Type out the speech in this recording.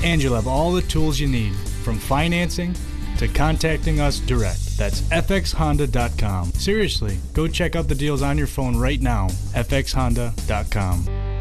And you'll have all the tools you need, from financing to contacting us direct. That's fxhonda.com. Seriously, go check out the deals on your phone right now, fxhonda.com.